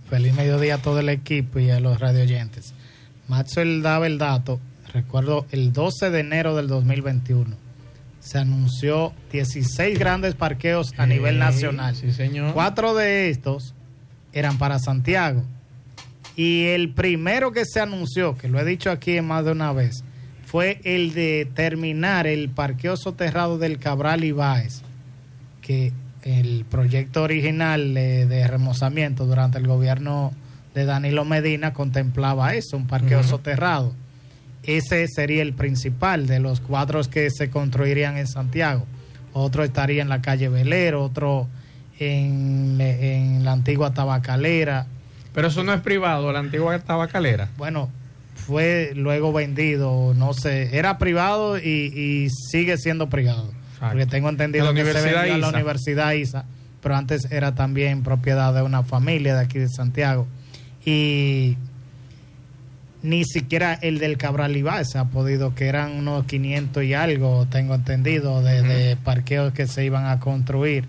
Feliz mediodía a todo el equipo y a los radioyentes. Maxwell daba el dato, recuerdo el 12 de enero del 2021, se anunció 16 grandes parqueos a nivel nacional. Sí, señor. 4 de estos eran para Santiago. Y el primero que se anunció, que lo he dicho aquí en más de una vez, fue el de terminar el parqueo soterrado del Cabral Ibáez, que el proyecto original de remozamiento durante el gobierno de Danilo Medina contemplaba eso, un parqueo soterrado. Ese sería el principal de los 4 que se construirían en Santiago. Otro estaría en la calle Velero, otro en la antigua Tabacalera. Pero eso no es privado, la antigua Tabacalera. Bueno, fue luego vendido, no sé, era privado y sigue siendo privado. Porque tengo entendido que se vendió a la Universidad ISA, pero antes era también propiedad de una familia de aquí de Santiago. Y ni siquiera el del Cabral Ibáez se ha podido, que eran unos 500 y algo, tengo entendido, de parqueos que se iban a construir.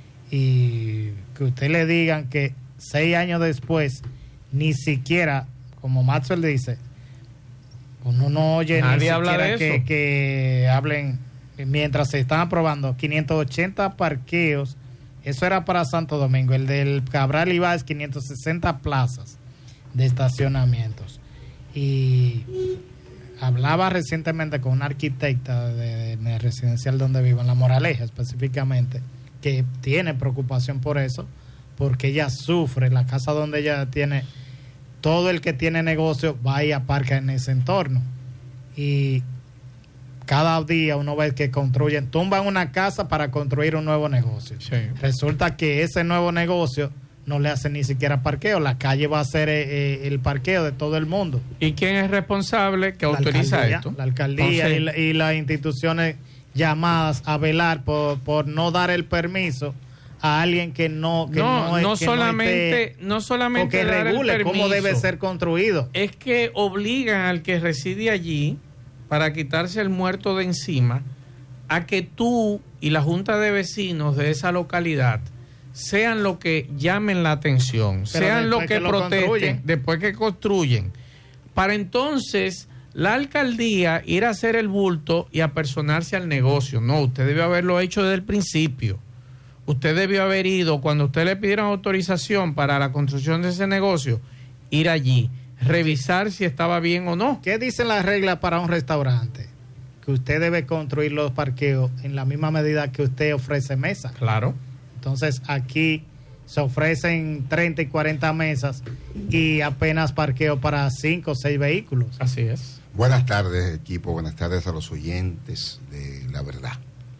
Y que usted le digan que 6 años después, ni siquiera, como Maxwell dice, uno no oye nadie ni habla siquiera de eso. que hablen. Mientras se están aprobando 580 parqueos, eso era para Santo Domingo. El del Cabral Ibáez, 560 plazas de estacionamientos. Y hablaba recientemente con una arquitecta de residencial donde vivo, en La Moraleja específicamente, que tiene preocupación por eso, porque ella sufre, la casa donde ella tiene, todo el que tiene negocio va y aparca en ese entorno. Y cada día uno ve que construyen, tumban una casa para construir un nuevo negocio. Sí. Resulta que ese nuevo negocio no le hace ni siquiera parqueo. La calle va a ser el parqueo de todo el mundo. ¿Y quién es responsable que autoriza esto? La alcaldía. Entonces, y las instituciones llamadas a velar por no dar el permiso a alguien que no solamente que regule cómo debe ser construido. Es que obligan al que reside allí, para quitarse el muerto de encima, a que tú y la junta de vecinos de esa localidad sean lo que llamen la atención, pero sean lo que protesten después que construyen, para entonces la alcaldía ir a hacer el bulto y apersonarse al negocio. No, usted debió haberlo hecho desde el principio. Usted debió haber ido, cuando usted le pidieron autorización para la construcción de ese negocio, ir allí, revisar si estaba bien o no. ¿Qué dicen las reglas para un restaurante? Que usted debe construir los parqueos en la misma medida que usted ofrece mesas. Claro. Entonces aquí se ofrecen 30 y 40 mesas y apenas parqueo para 5 o 6 vehículos. Así es. Buenas tardes, equipo. Buenas tardes a los oyentes de La Verdad.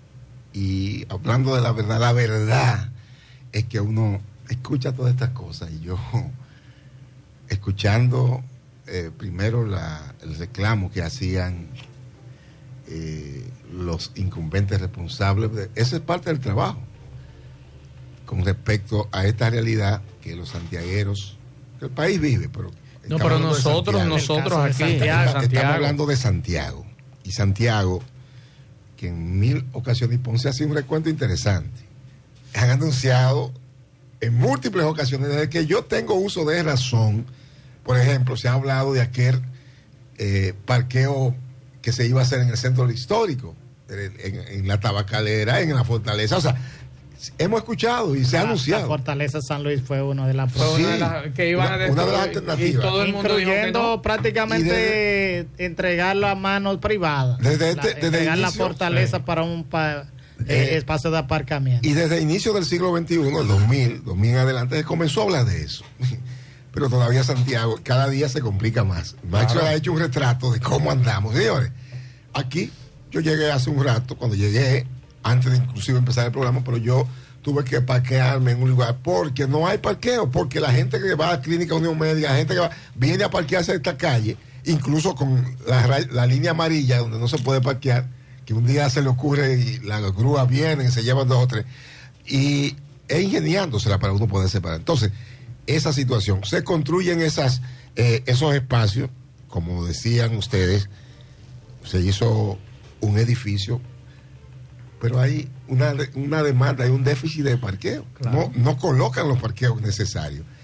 Y hablando de la verdad es que uno escucha todas estas cosas y yo, escuchando primero el reclamo que hacían los incumbentes responsables, esa es parte del trabajo, con respecto a esta realidad que los santiagueros, que el país vive, pero... No, pero nosotros aquí, estamos hablando de Santiago. Y Santiago, que en 1000 ocasiones, y Ponce ha sido un recuento interesante, han anunciado en múltiples ocasiones, desde que yo tengo uso de razón, por ejemplo, se ha hablado de aquel parqueo que se iba a hacer en el centro histórico, en la Tabacalera, en la Fortaleza, o sea, hemos escuchado y se ha anunciado. La Fortaleza San Luis fue una de las que iban a destruir, una de las alternativas. Y todo el mundo dijo que no. Prácticamente entregarlo a manos privadas. Entregar la Fortaleza para un espacio de aparcamiento. Y desde el inicio del siglo XXI, el 2000 en adelante, se comenzó a hablar de eso. Pero todavía Santiago cada día se complica más. Maxwell ha hecho un retrato de cómo andamos. Señores, aquí yo llegué hace un rato, cuando llegué, antes de inclusive empezar el programa, pero yo tuve que parquearme en un lugar porque no hay parqueo, porque la gente que va a la Clínica Unión Médica, la gente que viene a parquearse en esta calle, incluso con la línea amarilla donde no se puede parquear, que un día se le ocurre y las grúas vienen y se llevan 2 o 3, y es ingeniándosela para uno poder separar. Entonces, esa situación, se construyen esos espacios, como decían ustedes, se hizo un edificio, pero hay una demanda, hay un déficit de parqueo. Claro. No colocan los parqueos necesarios.